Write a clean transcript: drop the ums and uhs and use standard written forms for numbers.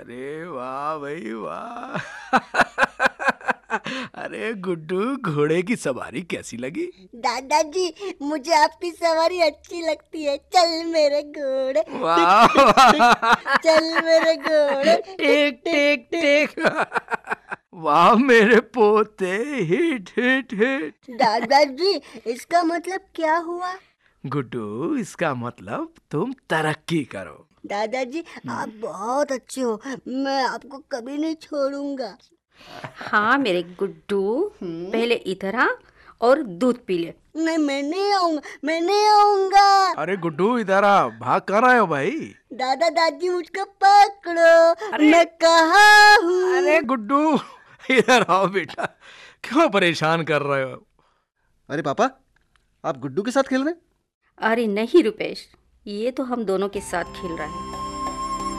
अरे वाह भाई वाह। अरे गुड्डू, घोड़े की सवारी कैसी लगी? दादाजी, मुझे आपकी सवारी अच्छी लगती है। चल मेरे घोड़े, टिक वाह टिक टिक, वाह। चल मेरे घोड़े, टिक टिक टिक टिक टिक। टिक। वाह मेरे पोते, हिट हिट हिट। दादाजी, इसका मतलब क्या हुआ? गुड्डू, इसका मतलब तुम तरक्की करो। दादाजी, आप बहुत अच्छे हो। मैं आपको कभी नहीं छोड़ूंगा। हाँ मेरे गुड्डू, पहले इधर आ और दूध पी ले। नहीं, मैं नहीं आऊंगा, मैं नहीं आऊंगा। अरे गुड्डू, इधर आ, भाग कर रहे हो भाई? दादा दादी, मुझको पकड़ो, अरे मैं कहाँ अरे हूँ? गुड्डू, इधर आओ बेटा, क्यों परेशान कर रहे हो? अरे पापा, आप गुड्डू के साथ खेल रहे हैं? अरे नहीं रुपेश, ये तो हम दोनों के साथ खेल रहा है।